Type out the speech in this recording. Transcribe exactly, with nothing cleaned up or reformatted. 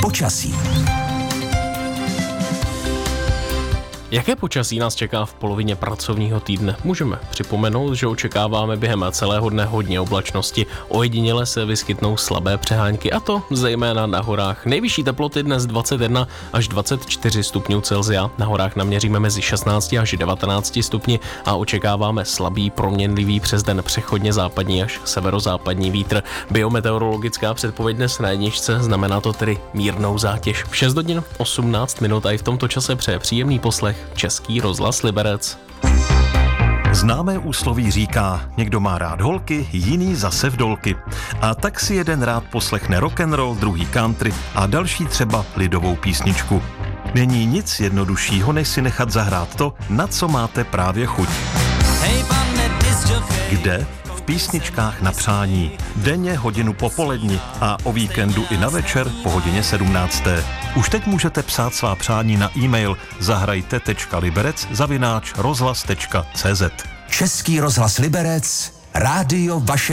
Počasí. Jaké počasí nás čeká v polovině pracovního týdne? Můžeme připomenout, že očekáváme během celého dne hodně oblačnosti. Ojediněle se vyskytnou slabé přehánky, a to zejména na horách. Nejvyšší teploty dnes dvacet jedna až dvacet čtyři stupňů Celsia. Na horách naměříme mezi šestnáct až devatenáct stupni a očekáváme slabý, proměnlivý přes den přechodně západní až severozápadní vítr. Biometeorologická předpověď dnes na jedničce, znamená to tedy mírnou zátěž. šest hodin osmnáct minut a i v tomto čase přeje příjemný poslech Český rozhlas Liberec. Známé úsloví říká, někdo má rád holky, jiný zase vdolky. A tak si jeden rád poslechne rock'n'roll, druhý country a další třeba lidovou písničku. Není nic jednoduššího, než si nechat zahrát to, na co máte právě chuť. Kde? V písničkách na přání. Denně hodinu po poledni a o víkendu i na večer po hodině sedmnácté. Už teď můžete psát svá přání na e-mail zahrajte tečka liberec zavináč rozhlas tečka cé zet. Český rozhlas Liberec, rádio vaše